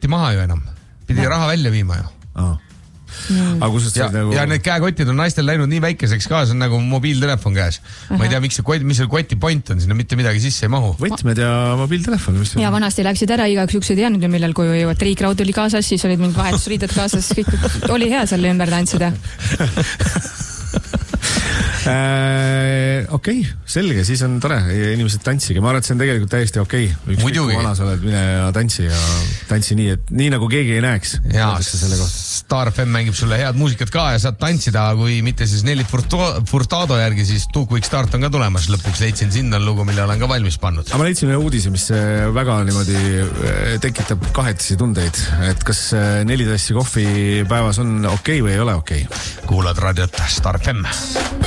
maha ju enam. Pidi raha välja viima ju. Ja need käekotid on naistel läinud nii väikeseks ka, see on nagu mobiiltelefon käes. Ma ei tea, mis see koti point on, sinna mitte midagi sisse ei mahu. Võtmed ja mobiiltelefon. Ja vanasti läksid ära, igaks üks ei teadnud ju millal koju jõuad. Triikraud oli kaasas, siis olid mingid vahetusriided kaasas, kõik oli hea selle ümber tantsida. Okei, selge, siis on tore, inimesed tantsige, ma arvan, et see on tegelikult täiesti okei. Ükskõik kui vanas oled, mine ja tantsi nii, et nii nagu keegi ei näeks. Ja, Star FM mängib sulle head muusikat ka ja saad tantsida, kui mitte siis Nelli Furtado järgi, siis Too Quick Start on ka tulemas. Lõpuks leidsin sinna lugu, mille olen ka valmis pannud. Ma leidsin ühe uudise, mis väga niimoodi tekitab kahetisi tundeid, et kas 4 tassi kohvi päevas on okei või ei ole okei? Kuulad raadiot Star FM.